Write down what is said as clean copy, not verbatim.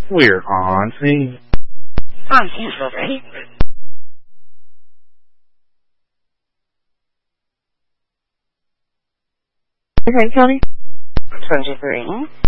We're on scene. On Central, ready? Okay, County? 23.